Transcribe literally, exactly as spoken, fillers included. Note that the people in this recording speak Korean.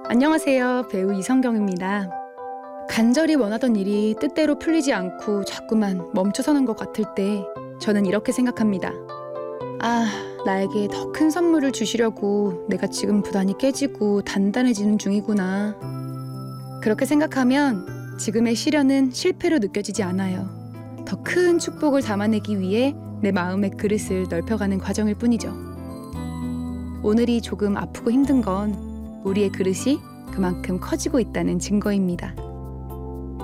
안녕하세요. 배우 이성경입니다. 간절히 원하던 일이 뜻대로 풀리지 않고 자꾸만 멈춰서는 것 같을 때 저는 이렇게 생각합니다. 아, 나에게 더 큰 선물을 주시려고 내가 지금 부단히 깨지고 단단해지는 중이구나. 그렇게 생각하면 지금의 시련은 실패로 느껴지지 않아요. 더 큰 축복을 담아내기 위해 내 마음의 그릇을 넓혀가는 과정일 뿐이죠. 오늘이 조금 아프고 힘든 건 우리의 그릇이 그만큼 커지고 있다는 증거입니다.